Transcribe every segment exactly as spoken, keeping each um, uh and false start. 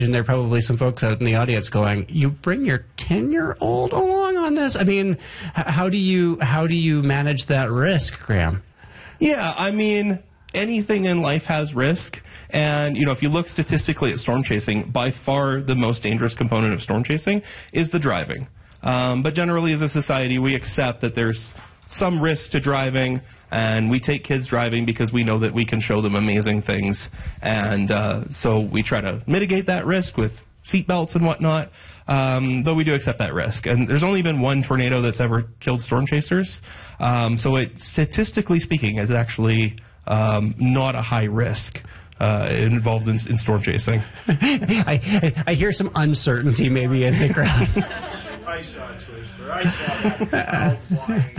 And there are probably some folks out in the audience going, "You bring your ten-year-old along on this?" I mean, how do you how do you manage that risk, Graham? Yeah, I mean, anything in life has risk, and you know, if you look statistically at storm chasing, by far the most dangerous component of storm chasing is the driving. Um, but generally, as a society, we accept that there's some risk to driving, and we take kids driving because we know that we can show them amazing things, and uh, so we try to mitigate that risk with seatbelts and whatnot. Um, though we do accept that risk, and there's only been one tornado that's ever killed storm chasers, um, so it, statistically speaking, is actually um, not a high risk uh, involved in, in storm chasing. I, I, I hear some uncertainty maybe in the crowd. I saw a twister. I saw that flying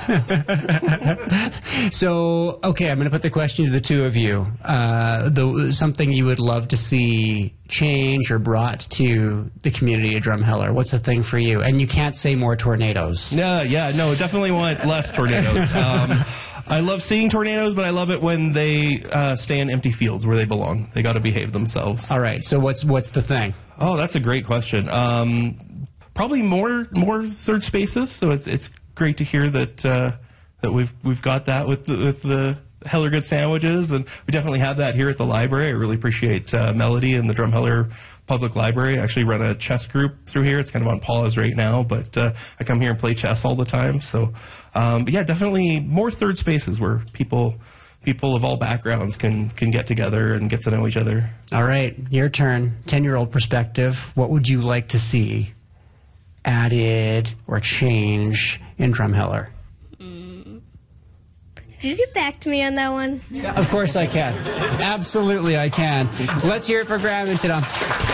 around. So, okay, I'm going to put the question to the two of you. Uh, the, something you would love to see change or brought to the community of Drumheller. What's the thing for you? And you can't say more tornadoes. Yeah, yeah, no, definitely want less tornadoes. Um, I love seeing tornadoes, but I love it when they uh, stay in empty fields where they belong. They got to behave themselves. All right, so what's what's the thing? Oh, that's a great question. Um, probably more more third spaces. So it's it's great to hear that uh, that we've we've got that with the, with the Heller Good sandwiches, and we definitely have that here at the library. I really appreciate uh, Melody and the Drumheller Public Library. I actually run a chess group through here. It's kind of on pause right now, but uh, I come here and play chess all the time. So, um, but yeah, definitely more third spaces where people people of all backgrounds can can get together and get to know each other. All right, your turn. ten-year-old perspective. What would you like to see added or change in Drumheller? Mm. Could you get back to me on that one? Yeah, of course I can. Absolutely I can. Let's hear it for Graham and Tidham.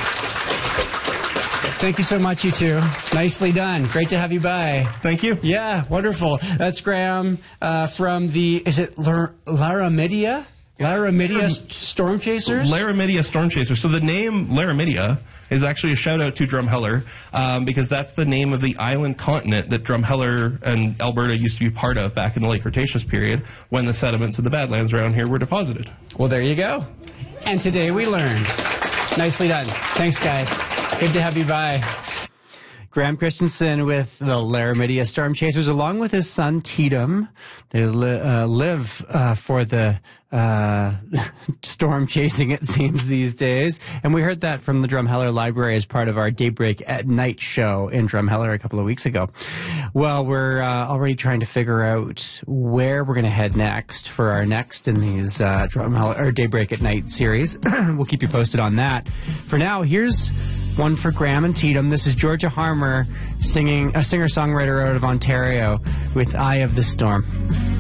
Thank you so much, you two. Nicely done. Great to have you by. Thank you. Yeah, wonderful. That's Graham uh, from the, is it Lar- Laramidia? Laramidia Storm Chasers? Laramidia Storm Chasers. So the name Laramidia is actually a shout out to Drumheller um, because that's the name of the island continent that Drumheller and Alberta used to be part of back in the late Cretaceous period when the sediments of the Badlands around here were deposited. Well, there you go. And today we learned. Nicely done. Thanks, guys. Good to have you by. Graham Christensen with the Laramidia Storm Chasers, along with his son Tidham. They li- uh, live uh, for the uh, storm chasing, it seems, these days. And we heard that from the Drumheller Library as part of our Daybreak at Night show in Drumheller a couple of weeks ago. Well, we're uh, already trying to figure out where we're going to head next for our next in these uh, Drumheller or Daybreak at Night series. We'll keep you posted on that. For now, here's one for Graham and Tidham. This is Georgia Harmer singing, a singer-songwriter out of Ontario with Eye of the Storm.